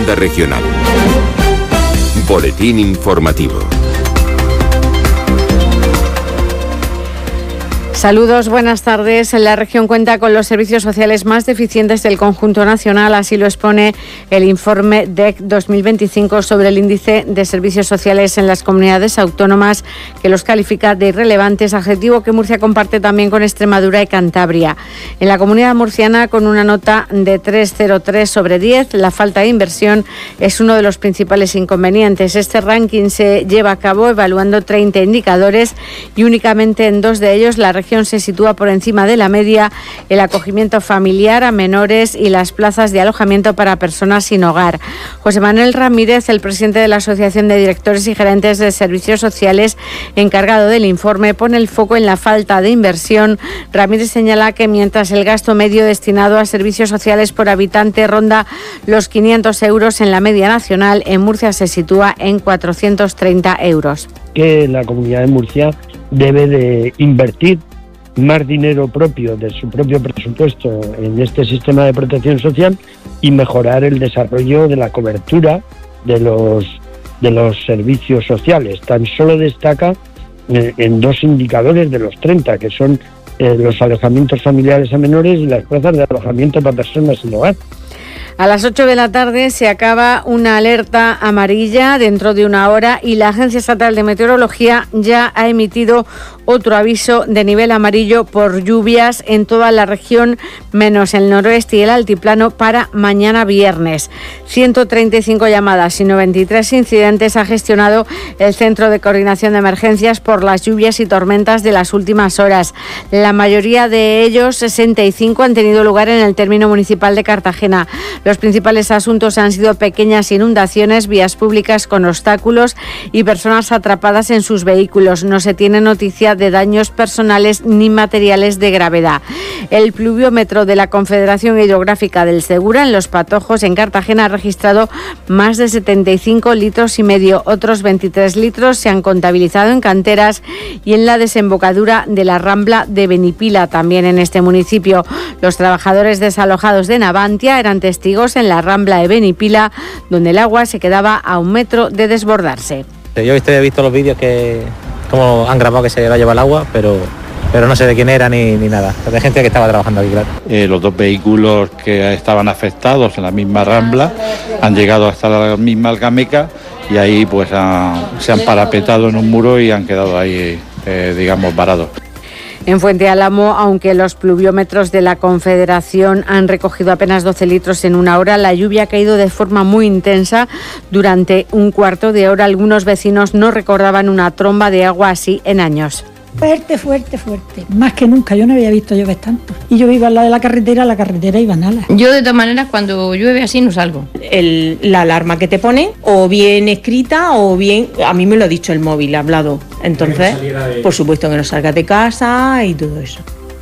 Onda Regional. Boletín informativo. Saludos, buenas tardes. La región cuenta con los servicios sociales más deficientes del conjunto nacional, así lo expone el informe DEC 2025 sobre el índice de servicios sociales en las comunidades autónomas, que los califica de irrelevantes, adjetivo que Murcia comparte también con Extremadura y Cantabria. En la comunidad murciana, con una nota de 3,03 sobre 10, la falta de inversión es uno de los principales inconvenientes. Este ranking se lleva a cabo evaluando 30 indicadores y únicamente en 2 de ellos la región se sitúa por encima de la media: el acogimiento familiar a menores y las plazas de alojamiento para personas sin hogar. José Manuel Ramírez, el presidente de la Asociación de Directores y Gerentes de Servicios Sociales, encargado del informe, pone el foco en la falta de inversión. Ramírez señala que mientras el gasto medio destinado a servicios sociales por habitante ronda los 500 euros en la media nacional, en Murcia se sitúa en 430 euros. Que la Comunidad de Murcia debe de invertir más dinero propio de su propio presupuesto en este sistema de protección social y mejorar el desarrollo de la cobertura de los servicios sociales. Tan solo destaca en 2 indicadores de los 30, que son los alojamientos familiares a menores y las plazas de alojamiento para personas sin hogar. A las 8 de la tarde se acaba una alerta amarilla dentro de una hora y la Agencia Estatal de Meteorología ya ha emitido otro aviso de nivel amarillo por lluvias en toda la región, menos el noroeste y el altiplano, para mañana viernes. 135 llamadas y 93 incidentes ha gestionado el Centro de Coordinación de Emergencias por las lluvias y tormentas de las últimas horas. La mayoría de ellos, 65, han tenido lugar en el término municipal de Cartagena. Los principales asuntos han sido pequeñas inundaciones, vías públicas con obstáculos y personas atrapadas en sus vehículos. No se tiene noticia de daños personales ni materiales de gravedad. El pluviómetro de la Confederación Hidrográfica del Segura en Los Patojos, en Cartagena, ha registrado más de 75,5 litros. Otros 23 litros se han contabilizado en Canteras y en la desembocadura de la Rambla de Benipila, también en este municipio. Los trabajadores desalojados de Navantia eran testigos en la Rambla de Benipila, donde el agua se quedaba a 1 metro de desbordarse. Yo he visto los vídeos que como han grabado que se va a llevar el agua, pero no sé de quién era ni nada. De gente que estaba trabajando aquí, claro. Los 2 vehículos que estaban afectados en la misma Rambla han llegado hasta la misma Algameca y ahí pues se han parapetado en un muro y han quedado ahí, varados. En Fuente Álamo, aunque los pluviómetros de la Confederación han recogido apenas 12 litros en una hora, la lluvia ha caído de forma muy intensa durante un cuarto de hora. Algunos vecinos no recordaban una tromba de agua así en años. Fuerte. Más que nunca, yo no había visto llover tanto. Y yo vivo al lado de la carretera iba nada. Yo de todas maneras cuando llueve así no salgo. La alarma que te pone, o bien escrita o bien, a mí me lo ha dicho el móvil, ha hablado. Entonces, por supuesto que no salgas de casa y todo eso.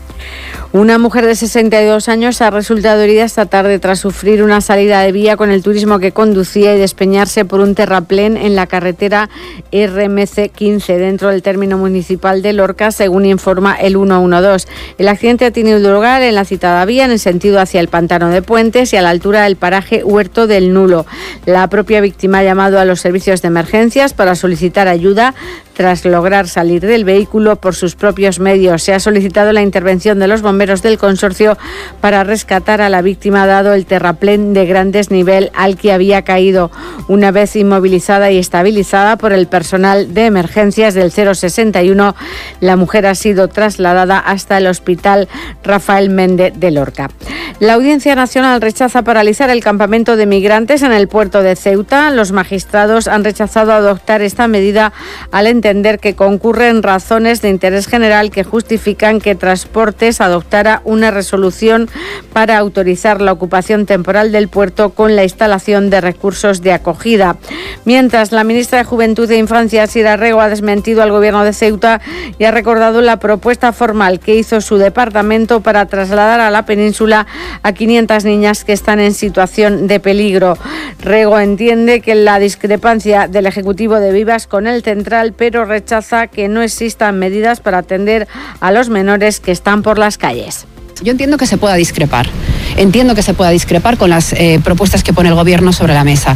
Una mujer de 62 años ha resultado herida esta tarde tras sufrir una salida de vía con el turismo que conducía y despeñarse por un terraplén en la carretera RMC 15 dentro del término municipal de Lorca, según informa el 112. El accidente ha tenido lugar en la citada vía en el sentido hacia el Pantano de Puentes y a la altura del paraje Huerto del Nulo. La propia víctima ha llamado a los servicios de emergencias para solicitar ayuda tras lograr salir del vehículo por sus propios medios. Se ha solicitado la intervención de los bomberos del consorcio para rescatar a la víctima, dado el terraplén de gran desnivel al que había caído. Una vez inmovilizada y estabilizada por el personal de emergencias del 061, la mujer ha sido trasladada hasta el Hospital Rafael Méndez de Lorca. La Audiencia Nacional rechaza paralizar el campamento de migrantes en el puerto de Ceuta. Los magistrados han rechazado adoptar esta medida al entender que concurren razones de interés general que justifican que Transportes adoptara una resolución para autorizar la ocupación temporal del puerto con la instalación de recursos de acogida. Mientras, la ministra de Juventud e Infancia, Sira Rego, ha desmentido al Gobierno de Ceuta y ha recordado la propuesta formal que hizo su departamento para trasladar a la península a 500 niñas que están en situación de peligro. Rego entiende que la discrepancia del Ejecutivo de Vivas con el central, pero rechaza que no existan medidas para atender a los menores que están por las calles. Yo entiendo que se pueda discrepar. Entiendo que se pueda discrepar con las propuestas que pone el Gobierno sobre la mesa.